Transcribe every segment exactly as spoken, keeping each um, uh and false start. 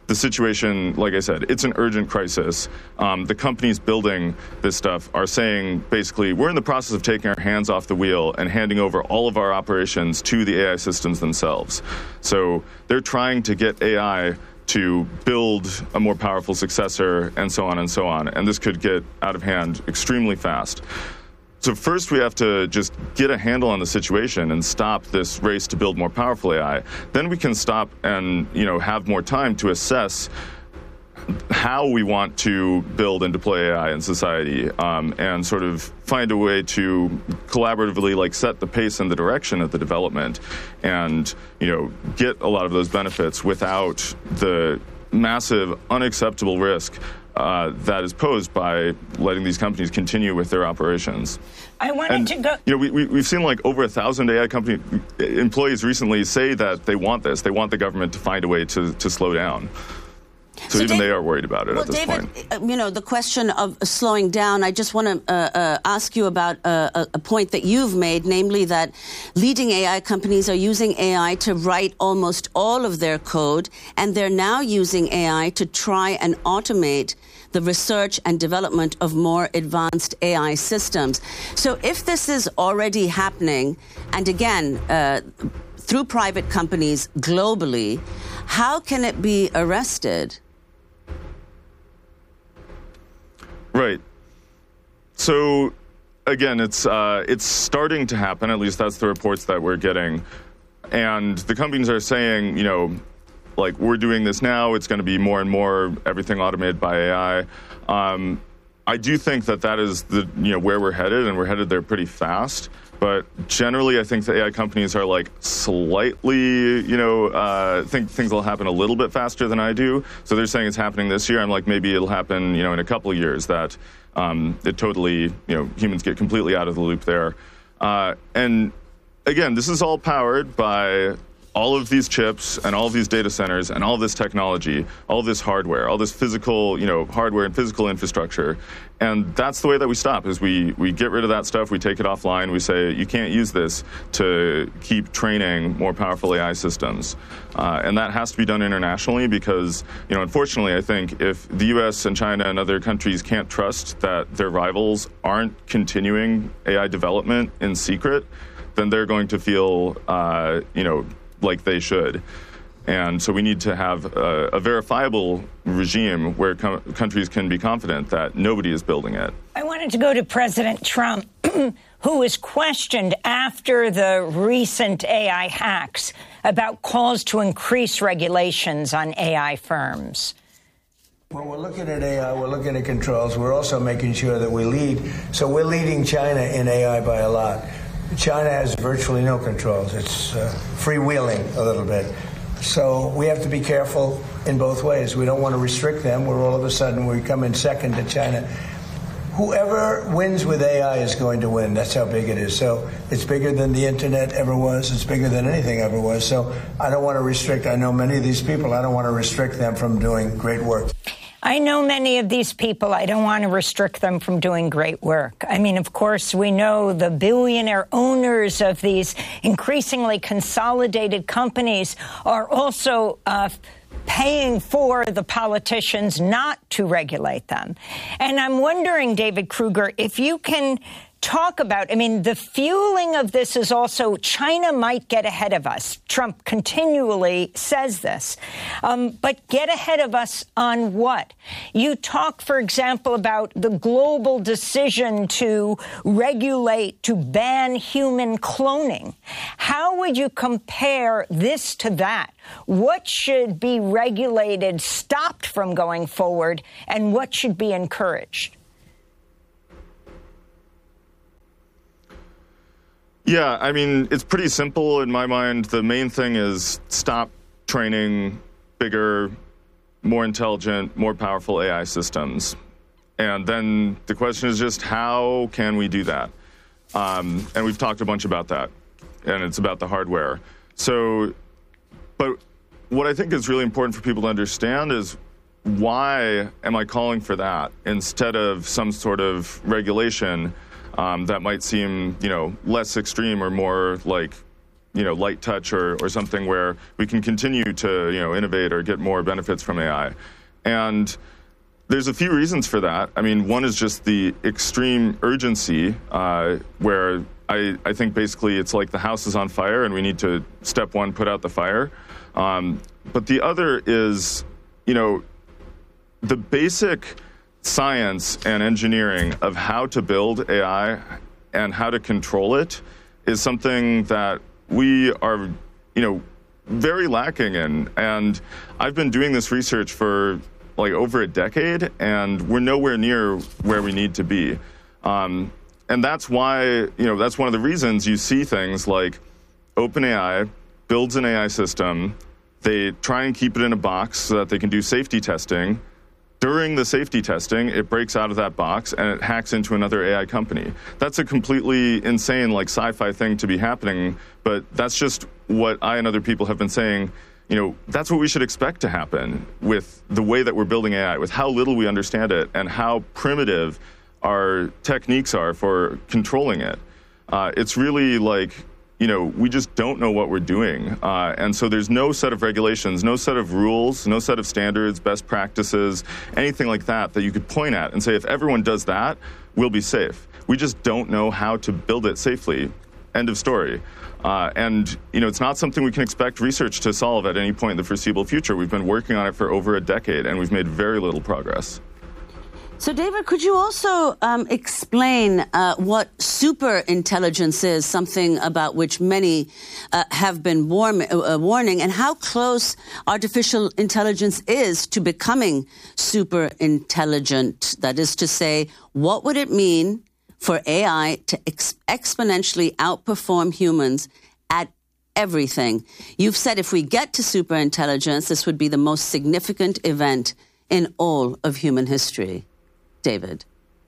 the situation, like I said, it's an urgent crisis. Um, the companies building this stuff are saying, basically, we're in the process of taking our hands off the wheel and handing over all of our operations to the A I systems themselves. So they're trying to get A I to build a more powerful successor, and so on and so on. And this could get out of hand extremely fast. So first we have to just get a handle on the situation and stop this race to build more powerful A I. Then we can stop and, you know, have more time to assess how we want to build and deploy A I in society, um, and sort of find a way to collaboratively like set the pace and the direction of the development, and, you know, get a lot of those benefits without the massive unacceptable risk uh, that is posed by letting these companies continue with their operations. I wanted and, to go. You know, we, we, we've seen like over a thousand A I company employees recently say that they want this. They want the government to find a way to, to slow down. So, so even David, they are worried about it well, at this David, point. You know, the question of slowing down, I just want to uh, uh, ask you about uh, a point that you've made, namely that leading A I companies are using A I to write almost all of their code, and they're now using A I to try and automate the research and development of more advanced A I systems. So if this is already happening, and again, uh, through private companies globally, how can it be arrested? Right. So, again, it's uh, it's starting to happen. At least that's the reports that we're getting. And the companies are saying, you know, like, we're doing this now. It's going to be more and more everything automated by A I. Um, I do think that that is the you know where we're headed, and we're headed there pretty fast. But generally, I think the A I companies are like slightly, you know, uh, think things will happen a little bit faster than I do. So they're saying it's happening this year. I'm like, maybe it'll happen, you know, in a couple of years. That um, it totally, you know, humans get completely out of the loop there. Uh, and again, this is all powered by all of these chips and all of these data centers and all of this technology, all of this hardware, all this physical, you know, hardware and physical infrastructure. And that's the way that we stop, is we, we get rid of that stuff, we take it offline, we say, you can't use this to keep training more powerful A I systems. Uh, and that has to be done internationally because, you know, unfortunately, I think if the U S and China and other countries can't trust that their rivals aren't continuing A I development in secret, then they're going to feel, uh, you know, like they should. And so we need to have a, a verifiable regime where co countries can be confident that nobody is building it. I wanted to go to President Trump, who was questioned after the recent A I hacks about calls to increase regulations on A I firms. When we're looking at A I, we're looking at controls. We're also making sure that we lead. So we're leading China in A I by a lot. China has virtually no controls. It's uh, freewheeling a little bit. So we have to be careful in both ways. We don't want to restrict them, where all of a sudden we come in second to China. Whoever wins with A I is going to win. That's how big it is. So it's bigger than the internet ever was. It's bigger than anything ever was. So I don't want to restrict. I know many of these people. I don't want to restrict them from doing great work. I know many of these people. I don't want to restrict them from doing great work. I mean, of course, we know the billionaire owners of these increasingly consolidated companies are also uh, paying for the politicians not to regulate them. And I'm wondering, David Kruger, if you can talk about, I mean, the fueling of this is also China might get ahead of us. Trump continually says this. Um, but get ahead of us on what? You talk, for example, about the global decision to regulate, to ban human cloning. How would you compare this to that? What should be regulated, stopped from going forward, and what should be encouraged? Yeah, I mean, it's pretty simple in my mind. The main thing is stop training bigger, more intelligent, more powerful A I systems. And then the question is just, how can we do that? Um, and we've talked a bunch about that, and it's about the hardware. So, but what I think is really important for people to understand is, why am I calling for that instead of some sort of regulation Um, that might seem, you know, less extreme or more like you know, light touch or, or something where we can continue to, you know, innovate or get more benefits from A I. And there's a few reasons for that. I mean, one is just the extreme urgency uh, where I, I think basically it's like the house is on fire and we need to, step one, put out the fire. Um, but the other is, you know, the basic science and engineering of how to build A I and how to control it is something that we are, you know, very lacking in. And I've been doing this research for like over a decade, and we're nowhere near where we need to be. Um, and that's why, you know, that's one of the reasons you see things like OpenAI builds an A I system, they try and keep it in a box so that they can do safety testing. During the safety testing, it breaks out of that box and it hacks into another A I company. That's a completely insane, like sci-fi thing to be happening, but that's just what I and other people have been saying. You know, that's what we should expect to happen with the way that we're building A I, with how little we understand it and how primitive our techniques are for controlling it. Uh, it's really like, you know, we just don't know what we're doing. Uh, and so there's no set of regulations, no set of rules, no set of standards, best practices, anything like that that you could point at and say, if everyone does that, we'll be safe. We just don't know how to build it safely. End of story. Uh, and, you know, it's not something we can expect research to solve at any point in the foreseeable future. We've been working on it for over a decade, and we've made very little progress. So, David, could you also um, explain uh, what super intelligence is, something about which many uh, have been warm, uh, warning, and how close artificial intelligence is to becoming super intelligent? That is to say, what would it mean for A I to ex- exponentially outperform humans at everything? You've said if we get to super intelligence, this would be the most significant event in all of human history. David.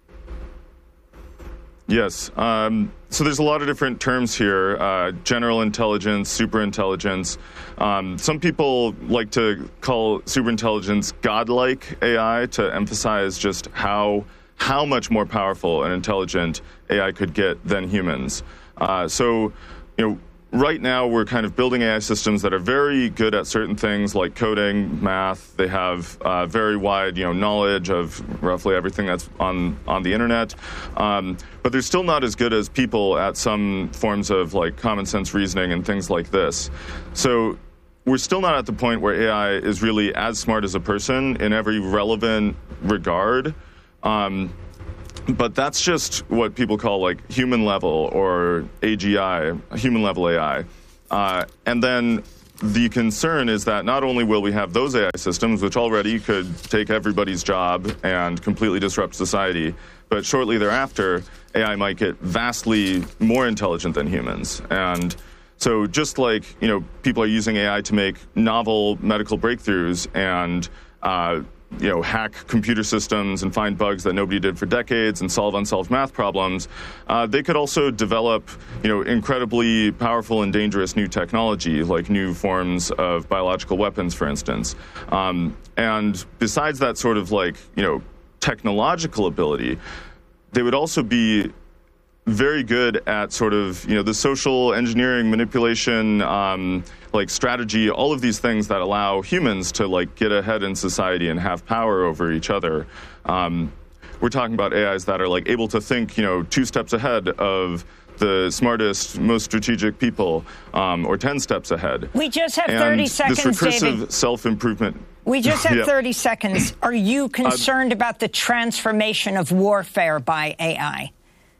Yes. Um, so there's a lot of different terms here, uh, general intelligence, superintelligence. Um, some people like to call superintelligence godlike A I to emphasize just how how much more powerful and intelligent A I could get than humans. Uh, so, you know, right now we're kind of building A I systems that are very good at certain things like coding, math. They have uh, very wide, you know, knowledge of roughly everything that's on on the internet. Um, but they're still not as good as people at some forms of like common sense reasoning and things like this. So we're still not at the point where A I is really as smart as a person in every relevant regard. Um, But that's just what people call like human level or A G I, human level A I. Uh, and then the concern is that not only will we have those A I systems, which already could take everybody's job and completely disrupt society, but shortly thereafter, A I might get vastly more intelligent than humans. And so just like, you know, people are using A I to make novel medical breakthroughs and uh, you know, hack computer systems and find bugs that nobody did for decades and solve unsolved math problems, uh, they could also develop, you know, incredibly powerful and dangerous new technology, like new forms of biological weapons, for instance. Um, and besides that sort of like, you know, technological ability, they would also be very good at sort of, you know, the social engineering, manipulation, um, like strategy, all of these things that allow humans to like get ahead in society and have power over each other. Um, we're talking about A Is that are like able to think, you know, two steps ahead of the smartest, most strategic people, um, or ten steps ahead. We just have thirty and seconds, this recursive David. self-improvement. We just have yeah. thirty seconds. Are you concerned uh, about the transformation of warfare by A I?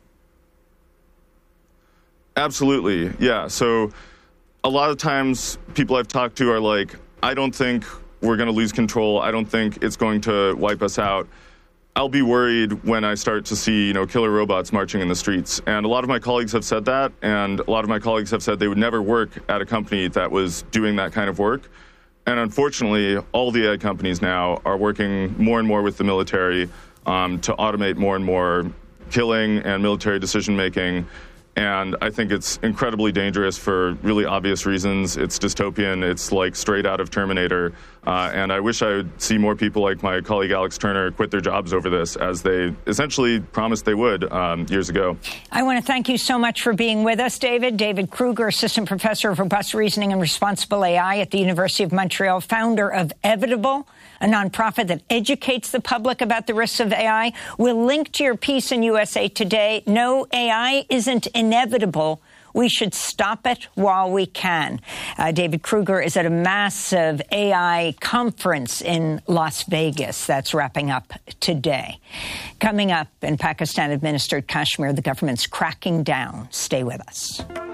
Absolutely, yeah. So a lot of times people I've talked to are like, I don't think we're going to lose control. I don't think it's going to wipe us out. I'll be worried when I start to see, you know, killer robots marching in the streets. And a lot of my colleagues have said that, and a lot of my colleagues have said they would never work at a company that was doing that kind of work. And unfortunately, all the A I companies now are working more and more with the military um, to automate more and more killing and military decision-making. And I think it's incredibly dangerous for really obvious reasons. It's dystopian. It's like straight out of Terminator. Uh, and I wish I would see more people like my colleague Alex Turner quit their jobs over this, as they essentially promised they would um, years ago. I want to thank you so much for being with us, David. David Kruger, Assistant Professor of Robust Reasoning and Responsible A I at the University of Montreal, founder of Evitable, a nonprofit that educates the public about the risks of A I. We'll link to your piece in U S A Today. No, A I isn't inevitable. We should stop it while we can. Uh, David Kruger is at a massive A I conference in Las Vegas. That's wrapping up today. Coming up, in Pakistan-administered Kashmir, the government's cracking down. Stay with us.